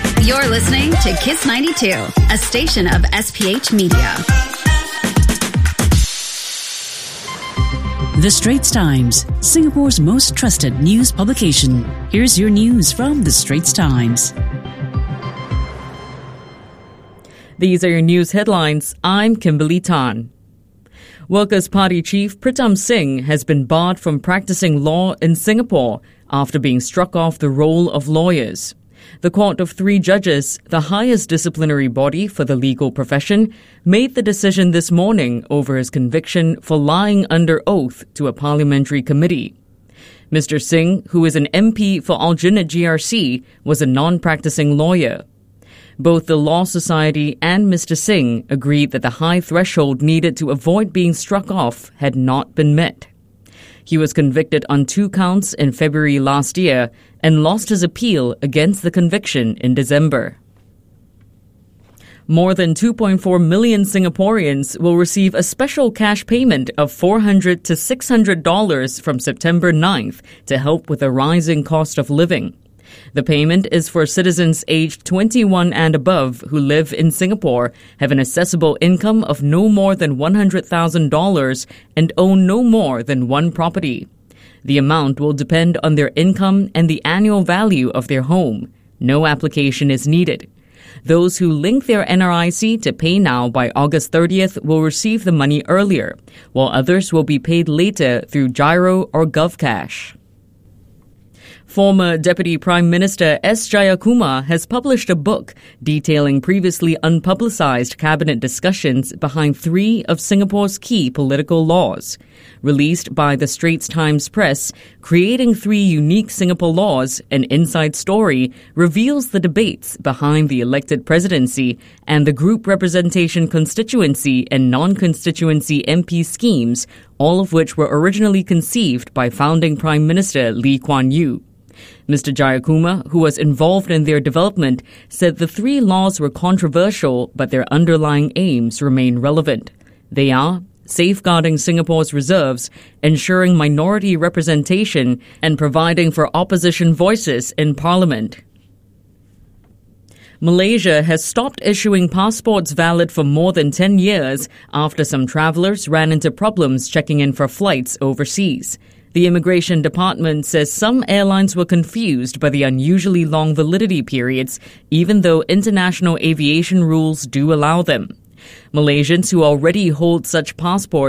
You're listening to Kiss 92, a station of SPH Media. The Straits Times, Singapore's most trusted news publication. Here's your news from The Straits Times. These are your news headlines. I'm Kimberly Tan. Workers' Party Chief Pritam Singh has been barred from practicing law in Singapore after being struck off the roll of lawyers. The court of 3 judges, the highest disciplinary body for the legal profession, made the decision this morning over his conviction for lying under oath to a parliamentary committee. Mr. Singh, who is an MP for Aljunied GRC, was a non-practicing lawyer. Both the Law Society and Mr. Singh agreed that the high threshold needed to avoid being struck off had not been met. He was convicted on 2 counts in February last year and lost his appeal against the conviction in December. More than 2.4 million Singaporeans will receive a special cash payment of $400 to $600 from September 9th to help with the rising cost of living. The payment is for citizens aged 21 and above who live in Singapore, have an assessable income of no more than $100,000 and own no more than 1 property. The amount will depend on their income and the annual value of their home. No application is needed. Those who link their NRIC to Pay Now by August 30th will receive the money earlier, while others will be paid later through Giro or GovCash. Former Deputy Prime Minister S. Jayakumar has published a book detailing previously unpublicized cabinet discussions behind 3 of Singapore's key political laws. Released by the Straits Times Press, Creating 3 Unique Singapore Laws, an Inside Story, reveals the debates behind the elected presidency and the group representation constituency and non-constituency MP schemes, all of which were originally conceived by founding Prime Minister Lee Kuan Yew. Mr. Jayakumar, who was involved in their development, said the 3 laws were controversial, but their underlying aims remain relevant. They are safeguarding Singapore's reserves, ensuring minority representation, and providing for opposition voices in Parliament. Malaysia has stopped issuing passports valid for more than 10 years after some travellers ran into problems checking in for flights overseas. The Immigration Department says some airlines were confused by the unusually long validity periods, even though international aviation rules do allow them. Malaysians who already hold such passports